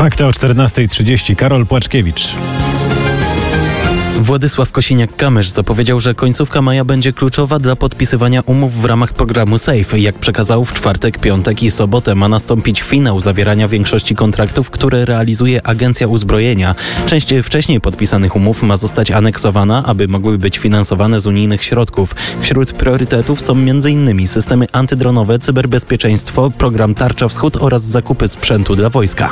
Fakty o 14:30. Karol Płaczkiewicz. Władysław Kosiniak-Kamysz zapowiedział, że końcówka maja będzie kluczowa dla podpisywania umów w ramach programu SAFE. Jak przekazał, w czwartek, piątek i sobotę ma nastąpić finał zawierania większości kontraktów, które realizuje Agencja Uzbrojenia. Część wcześniej podpisanych umów ma zostać aneksowana, aby mogły być finansowane z unijnych środków. Wśród priorytetów są m.in. systemy antydronowe, cyberbezpieczeństwo, program Tarcza Wschód oraz zakupy sprzętu dla wojska.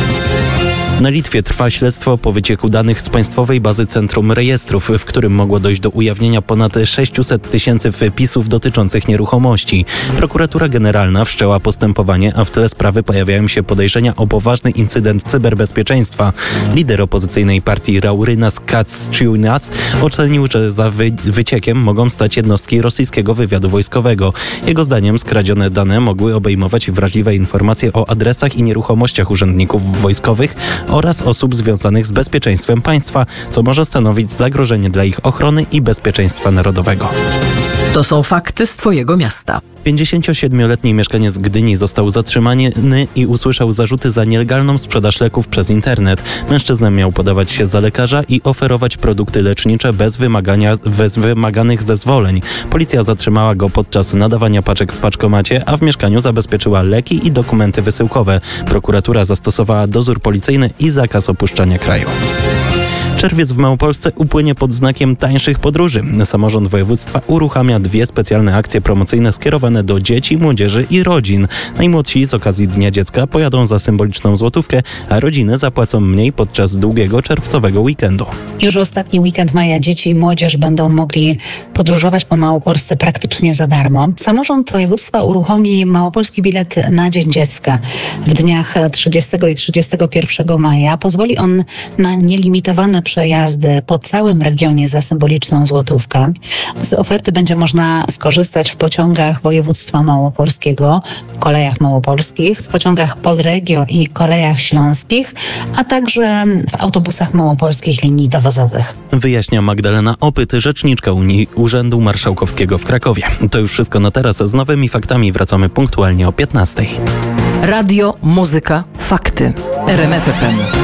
Na Litwie trwa śledztwo po wycieku danych z państwowej bazy Centrum Rejestrów, w którym mogło dojść do ujawnienia ponad 600 tysięcy wpisów dotyczących nieruchomości. Prokuratura Generalna wszczęła postępowanie, a w tle sprawy pojawiają się podejrzenia o poważny incydent cyberbezpieczeństwa. Lider opozycyjnej partii Laurynas Kastsiūnas ocenił, że za wyciekiem mogą stać jednostki rosyjskiego wywiadu wojskowego. Jego zdaniem skradzione dane mogły obejmować wrażliwe informacje o adresach i nieruchomościach urzędników wojskowych oraz osób związanych z bezpieczeństwem państwa, co może stanowić zagrożenie dla ich ochrony i bezpieczeństwa narodowego. To są fakty z Twojego miasta. 57-letni mieszkaniec Gdyni został zatrzymany i usłyszał zarzuty za nielegalną sprzedaż leków przez internet. Mężczyzna miał podawać się za lekarza i oferować produkty lecznicze bez wymaganych zezwoleń. Policja zatrzymała go podczas nadawania paczek w paczkomacie, a w mieszkaniu zabezpieczyła leki i dokumenty wysyłkowe. Prokuratura zastosowała dozór policyjny i zakaz opuszczania kraju. Czerwiec w Małopolsce upłynie pod znakiem tańszych podróży. Samorząd województwa uruchamia 2 specjalne akcje promocyjne skierowane do dzieci, młodzieży i rodzin. Najmłodsi z okazji Dnia Dziecka pojadą za symboliczną złotówkę, a rodziny zapłacą mniej podczas długiego czerwcowego weekendu. Już ostatni weekend maja dzieci i młodzież będą mogli podróżować po Małopolsce praktycznie za darmo. Samorząd województwa uruchomi małopolski bilet na Dzień Dziecka. W dniach 30 i 31 maja pozwoli on na nielimitowane przejazdy po całym regionie za symboliczną złotówkę. Z oferty będzie można skorzystać w pociągach województwa małopolskiego, w kolejach małopolskich, w pociągach Polregio i kolejach śląskich, a także w autobusach małopolskich linii dowozowych. Wyjaśnia Magdalena Opyt, rzeczniczka Urzędu Marszałkowskiego w Krakowie. To już wszystko na teraz. Z nowymi faktami wracamy punktualnie o 15:00. Radio, muzyka, fakty. RMF FM.